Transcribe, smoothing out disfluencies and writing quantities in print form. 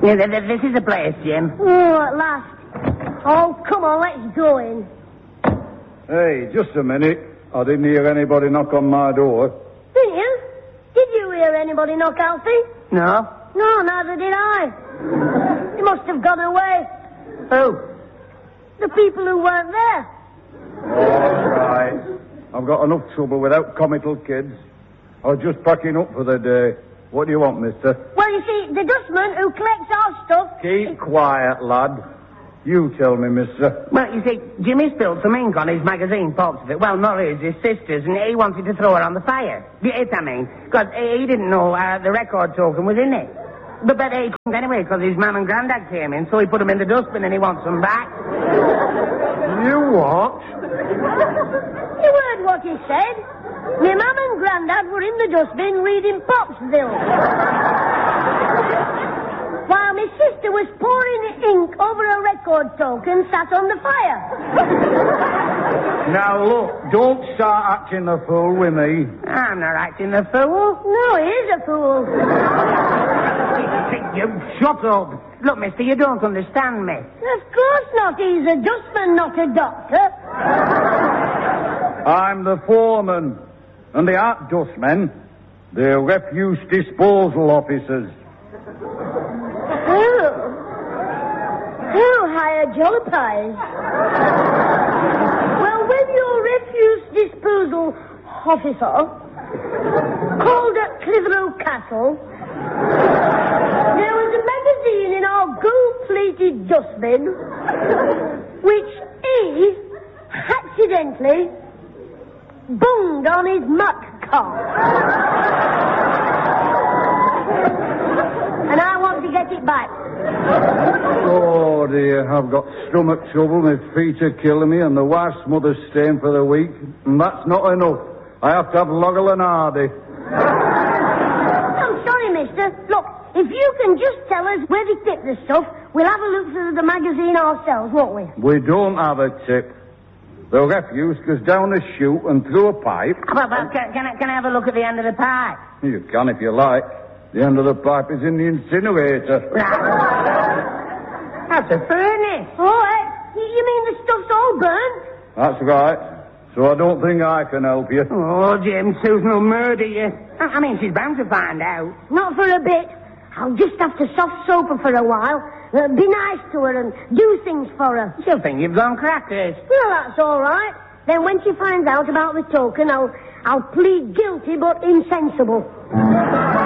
Yeah, this is the place, Jim. Oh, at last. Oh, come on, let's go in. Hey, just a minute. I didn't hear anybody knock on my door. Didn't you? Did you hear anybody knock, Alfie? No? No, neither did I. They must have gone away. Who? The people who weren't there. All right. I've got enough trouble without comical kids. I was just packing up for the day. What do you want, mister? Well, you see, the dustman who collects our stuff... Keep quiet, lad. You tell me, mister. Well, you see, Jimmy spilled some ink on his magazine, parts of it. Well, not his sister's, and he wanted to throw her on the fire. Because he didn't know the record token was in it. But he couldn't anyway, because his mum and granddad came in, so he put them in the dustbin and he wants them back. You what? You heard what he said. My mum and granddad were in the dustbin reading Popsville. While my sister was pouring ink over a record token sat on the fire. Now, look, don't start acting the fool with me. I'm not acting the fool. No, he is a fool. You shut up. Look, mister, you don't understand me. Of course not. He's a dustman, not a doctor. I'm the foreman. And they aren't dustmen. They're refuse disposal officers. Oh, higher jollipies. Well, when your refuse disposal officer called at Clitheroe Castle, there was a magazine in our gold-plated dustbin which he accidentally bunged on his muck cart. And I want to get it back. Oh, dear, I've got stomach trouble, my feet are killing me, and the wife's mother's staying for the week. And that's not enough. I have to have Laurel and Hardy. I'm sorry, mister. Look, if you can just tell us where they kept the stuff, we'll have a look through the magazine ourselves, won't we? We don't have a tip. The refuse goes down a chute and through a pipe. But can I have a look at the end of the pipe? You can if you like. The end of the pipe is in the incinerator. That's a furnace. Oh, you mean the stuff's all burnt? That's right. So I don't think I can help you. Oh, Jim, Susan will murder you. I mean, she's bound to find out. Not for a bit. I'll just have to soft soap her for a while. Be nice to her and do things for her. She'll think you've gone crackers. Well, that's all right. Then when she finds out about the token, I'll plead guilty but insensible.